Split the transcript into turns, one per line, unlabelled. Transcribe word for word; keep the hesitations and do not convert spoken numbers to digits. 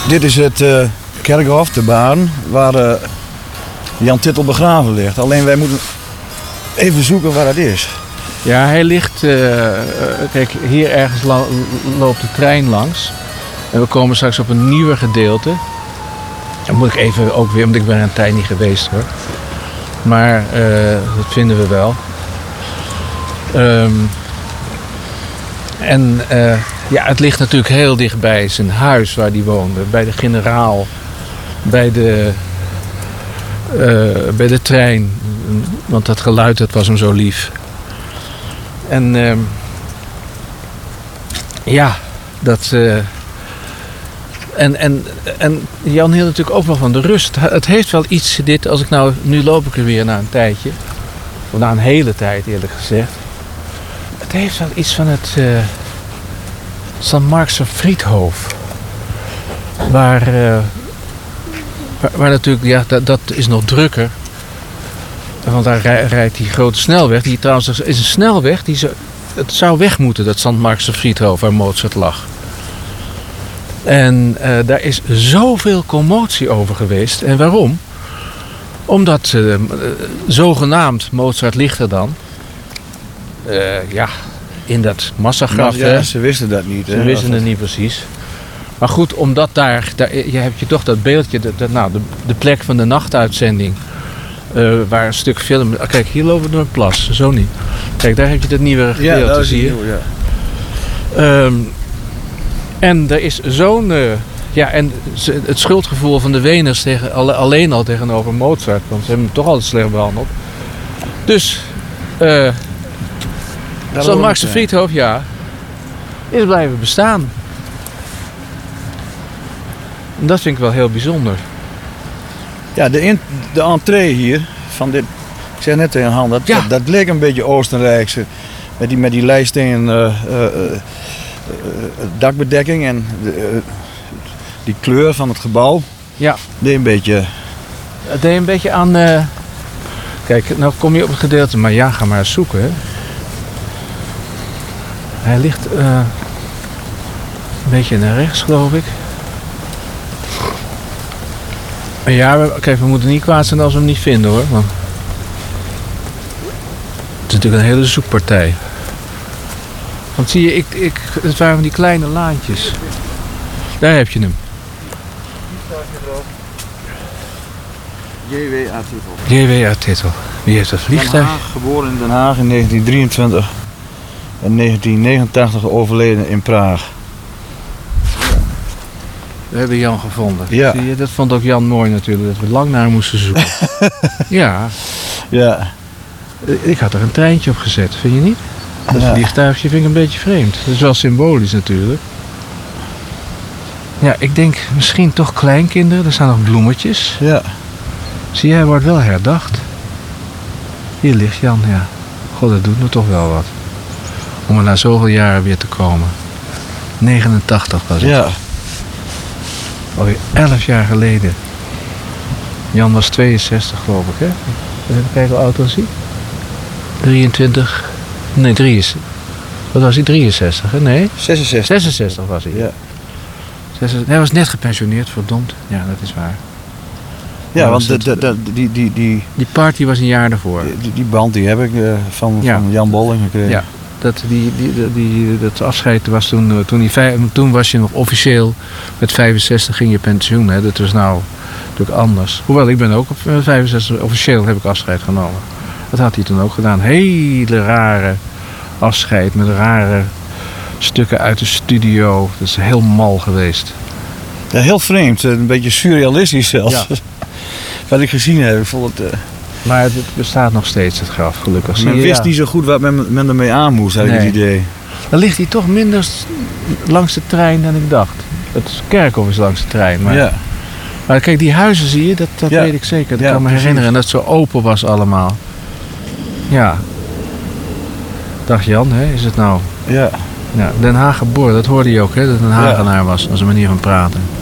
Dit is het uh, kerkhof, de baan, waar uh, Jan Tittel begraven ligt. Alleen wij moeten even zoeken waar dat is.
Ja, hij ligt... Uh, kijk, hier ergens la- loopt de trein langs. En we komen straks op een nieuwer gedeelte. Dan moet ik even ook weer, want ik ben er een tijd niet geweest hoor. Maar uh, dat vinden we wel. Um, en uh, ja, het ligt natuurlijk heel dichtbij zijn huis waar hij woonde. Bij de generaal. Bij de, uh, bij de trein. Want dat geluid dat was hem zo lief. En uh, ja, dat... Uh, en, en, en Jan hield natuurlijk ook wel van de rust. Het heeft wel iets, dit, als ik nou... Nu loop ik er weer na een tijdje. Of na een hele tijd, eerlijk gezegd. Het heeft wel iets van het... Uh, Sankt Markse Friedhof. Waar... Uh, waar, waar natuurlijk... Ja, dat, dat is nog drukker. Want daar rijdt die grote snelweg. Die trouwens is een snelweg. Die zo, het zou weg moeten, dat Sankt Markse Friedhof waar Mozart lag. En uh, daar is zoveel commotie over geweest. En waarom? Omdat uh, zogenaamd Mozart ligt er dan. Uh, ja, in dat massagraf.
Ja, ja, ze wisten dat niet.
Ze
hè?
wisten het niet precies. Maar goed, omdat daar... daar je hebt je toch dat beeldje... De, de, nou, de, de plek van de nachtuitzending... Uh, waar een stuk film... Kijk, hier lopen we door een plas. Zo niet. Kijk, daar heb je dat nieuwe gedeelte,
ja, dat is
zie je.
nieuw, ja.
Um, en er is zo'n... Uh, ja, en het schuldgevoel van de Weners tegen, alleen al tegenover Mozart. Want ze hebben hem toch altijd slecht behandeld. Dus... Uh, Sankt Markse Friedhof, ja... is blijven bestaan. En dat vind ik wel heel bijzonder.
Ja, de, in, de entree hier, van dit, ik zei net tegen Han, dat,
ja.
dat, dat leek een beetje Oostenrijkse. Met die, met die lijststenen uh, uh, uh, dakbedekking en de, uh, die kleur van het gebouw.
Ja.
Deed een beetje...
Het deed een beetje aan... Uh... Kijk, nou kom je op het gedeelte, maar ja, ga maar eens zoeken. Hè. Hij ligt uh, een beetje naar rechts, geloof ik. Ja, we, kijk, we moeten niet kwaad zijn als we hem niet vinden hoor. Want het is natuurlijk een hele zoekpartij. Want zie je, ik, ik, het waren van die kleine laantjes. Daar heb je hem.
J W A Tittel.
J W A Tittel. Wie heeft dat vliegtuig?
Den Haag, geboren in Den Haag in negentien drieëntwintig. En negentien negenentachtig overleden in Praag.
We hebben Jan gevonden.
Ja.
Zie je, dat vond ook Jan mooi natuurlijk, dat we lang naar hem moesten zoeken. Ja.
Ja.
Ik had er een treintje op gezet, vind je niet? Dat
ja.
vliegtuigje vind ik een beetje vreemd. Dat is wel symbolisch natuurlijk. Ja, ik denk misschien toch kleinkinderen. Er staan nog bloemetjes.
Ja.
Zie je, hij wordt wel herdacht. Hier ligt Jan, ja. God, dat doet me toch wel wat. Om er na zoveel jaren weer te komen. negenentachtig was het.
Ja.
Alweer elf jaar geleden. Jan was tweeënzestig geloof ik, hè? Even kijken hoe oud was hij? drieëntwintig. Nee, drieënzestig. Wat was hij? drieënzestig, hè? Nee?
zesenzestig.
zesenzestig was hij.
Ja.
zesenzestig. Hij was net gepensioneerd, verdomd. Ja, dat is waar.
Ja,
Maar
want
was
de,
het-
de, de, die, die, die,
Die party was een jaar daarvoor.
die, die band die heb ik uh, van,
Ja.
van Jan Bolling gekregen.
Ja. Dat, die, die, die, die, dat afscheid was toen, uh, toen, die vijf, toen was je nog officieel met vijfenzestig ging je pensioen. Hè. Dat was nou natuurlijk anders. Hoewel, ik ben ook op vijfenzestig, officieel heb ik afscheid genomen. Dat had hij toen ook gedaan. Hele rare afscheid met rare stukken uit de studio. Dat is heel mal geweest.
Ja, heel vreemd, een beetje surrealistisch zelfs.
Ja.
Wat ik gezien heb, ik vond het... Uh,
Maar het bestaat nog steeds, het graf, gelukkig. Zie
men
je,
wist
ja.
niet zo goed wat men, men ermee aan moest, had ik
Nee.
het idee.
Dan ligt hij toch minder s- langs de trein dan ik dacht. Het kerkhof is langs de trein. Maar,
Ja.
maar kijk, die huizen zie je, dat, dat
Ja.
weet ik zeker. Dat
Ja,
kan me
precies.
herinneren. En dat het zo open was allemaal. Ja. Dag Jan, hè, is het nou?
Ja.
Ja, Den Haag geboren, dat hoorde je ook, hè? Dat het een Hagenaar was, als een manier van praten.